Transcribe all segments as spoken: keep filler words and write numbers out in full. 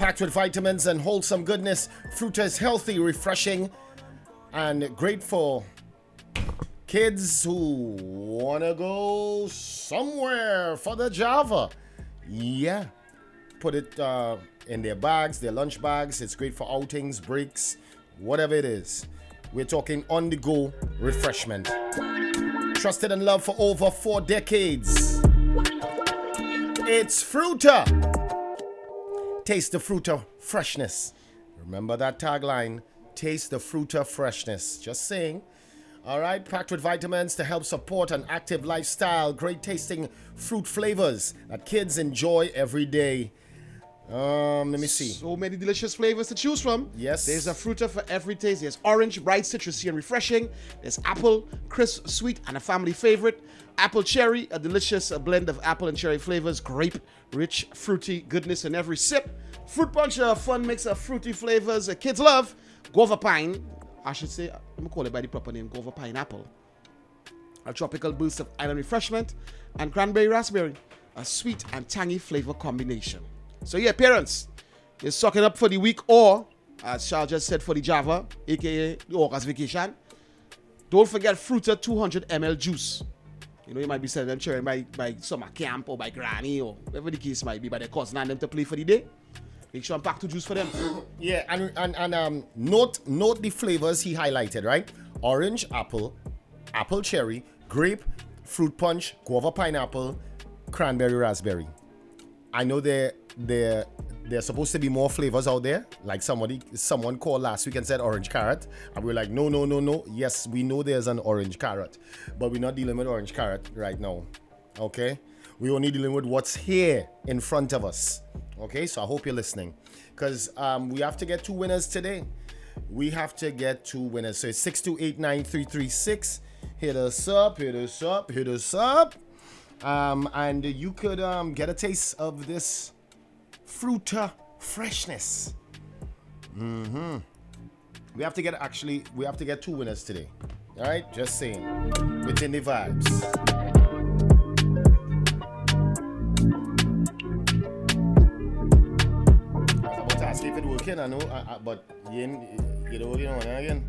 packed with vitamins and wholesome goodness. Fruta is healthy, refreshing, and great for kids who want to go somewhere for the Java. Yeah. Put it uh, in their bags, their lunch bags. It's great for outings, breaks, whatever it is. We're talking on-the-go refreshment. Trusted and loved for over four decades. It's Fruta. Taste the Fruta freshness. Remember that tagline? Taste the Fruta freshness. Just saying. All right, packed with vitamins to help support an active lifestyle. Great tasting fruit flavors that kids enjoy every day. Um, let me see. So many delicious flavors to choose from. Yes. There's a Fruta for every taste. There's orange, bright, citrusy, and refreshing. There's apple, crisp, sweet, and a family favorite. Apple cherry, a delicious blend of apple and cherry flavors. Grape, rich, fruity goodness in every sip. Fruit punch, a fun mix of fruity flavors uh, kids love. Guava pine, I should say, I'm going to call it by the proper name, guava pineapple. A tropical boost of island refreshment. And cranberry raspberry, a sweet and tangy flavor combination. So yeah, parents, you're stocking up for the week or, as Charles just said, for the Java, aka the August vacation. Don't forget Fruta two hundred milliliters juice. You know, you might be sending them children by, by summer camp or by granny or whatever the case might be, by their cousin and them to play for the day. Make sure I'm packed to juice for them. Yeah, and and, and um, note note the flavors he highlighted, right? Orange, apple, apple cherry, grape, fruit punch, guava pineapple, cranberry raspberry. I know there there there's supposed to be more flavors out there. Like somebody someone called last week and said orange carrot, and we were like, no, no, no, no. Yes, we know there's an orange carrot, but we're not dealing with orange carrot right now. Okay, we're only dealing with what's here in front of us. Okay, so I hope you're listening, because um, we have to get two winners today. We have to get two winners. So it's six two eight nine three three six. Hit us up, hit us up, hit us up. Um, and you could um, get a taste of this Fruta freshness. Mm-hmm. We have to get actually, we have to get two winners today. All right, just saying. Within the vibes. I was about to ask if it working, I know, uh, uh, but you ain't, you don't working on it again.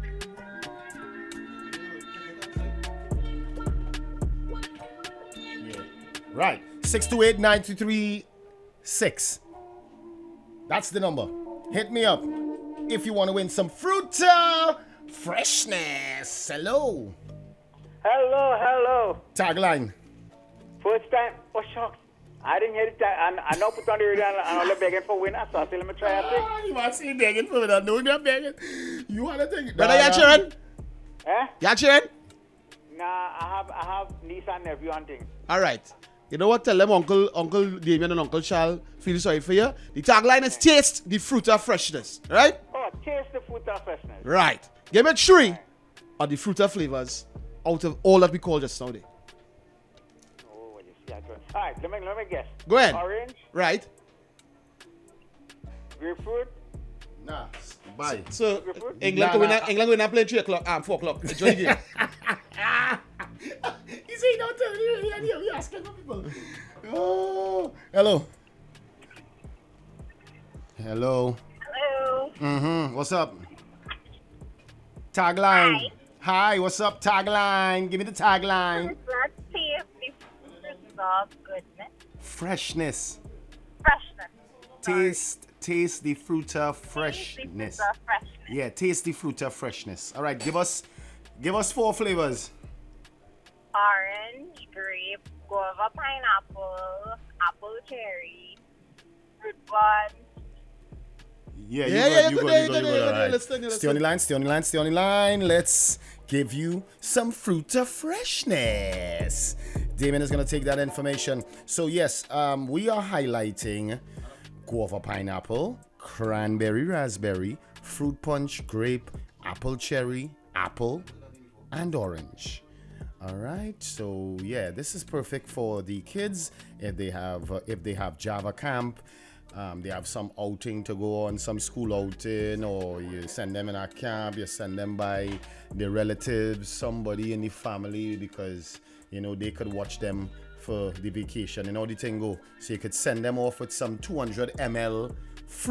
Right, six two eight nine two three six. That's the number. Hit me up if you want to win some Fruta freshness. Hello. Hello, hello. Tagline. First time. Oh, shucks. I didn't hear it. And I know put on the radio and I'm only begging for winner, so I said, let me try a thing. Ah, you want to see begging for winner? No, you're begging. You want to think. Brother, you cheering? Eh? You cheering? Nah, I have I have niece and nephew and things. All right. You know what? Tell them Uncle Uncle Damien and Uncle Charles feel sorry for you. The tagline is taste the Fruta freshness. Right? Oh, taste the Fruta freshness. Right. Give me three of the Fruta flavors out of all that we call just now. There. Oh, what you see? All right, let me, let me guess. Go ahead. Orange, Right. grapefruit. Nah, bye. So Grapefruit? England Nah, going nah. to England going to play three o'clock, um, four o'clock. Enjoy the game. You see, don't tell me. You're asking for people. Oh, hello. Hello. Hello. Mm-hmm. What's up? Tagline. Hi. Hi, what's up, tagline? Give me the tagline. Let's see if the fruit of goodness. Freshness. Freshness. Sorry. Taste, taste the Fruta Taste the freshness. Fruta freshness. Yeah, taste the Fruta freshness. All right, give us, give us four flavors. Orange, grape, guava, pineapple, apple, cherry, fruit punch. Yeah, Yeah, you yeah, good, you good good, day, you good, good you day, good. good All day. right. Let's take it, let's Stay on the take it. line, stay on the line, stay on the line. Let's give you some Fruta freshness. Damien is going to take that information. So yes, um, we are highlighting guava pineapple, cranberry raspberry, fruit punch, grape, apple cherry, apple, and orange. All right, so yeah, this is perfect for the kids if they have uh, if they have Java camp, um, they have some outing to go on, some school outing, or you send them in a camp, you send them by their relatives, somebody in the family, because you know they could watch them for the vacation and all the thing go. So you could send them off with some two hundred milliliters